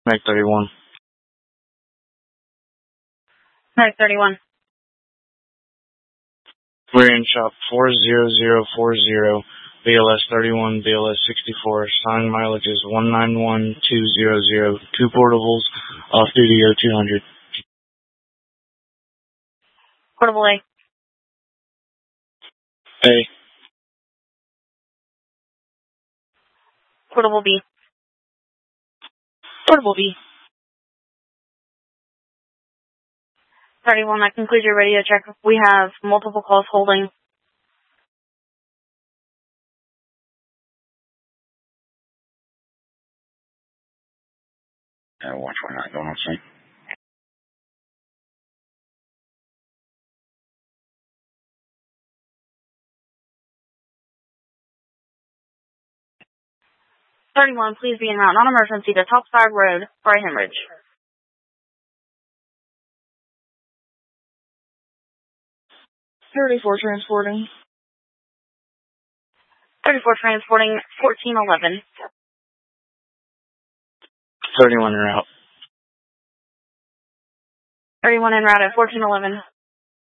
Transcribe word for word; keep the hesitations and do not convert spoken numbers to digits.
Mag thirty-one. Mag thirty-one. We're in shop four zero zero four zero, B L S thirty-one, B L S sixty-four. Sign mileage is one nine one two zero zero. Two portables, off-duty O two hundred. Portable A. A. Portable B. Portable B. thirty-one, that concludes your radio check. We have multiple calls holding. Uh, watch one not going on site. thirty-one, please be en route, non-emergency, to Topside Road for a hemorrhage. thirty-four transporting. thirty-four transporting, fourteen eleven. thirty-one route. thirty-one en route at fourteen eleven.